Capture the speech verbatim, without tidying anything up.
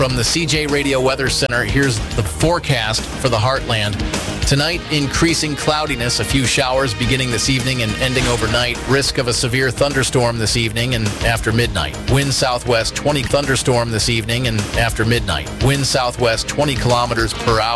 From the C J Radio Weather Center, here's the forecast for the Heartland. Tonight, increasing cloudiness, a few showers beginning this evening and ending overnight. Risk of a severe thunderstorm this evening and after midnight. Wind southwest twenty thunderstorm this evening and after midnight. Wind southwest twenty kilometers per hour.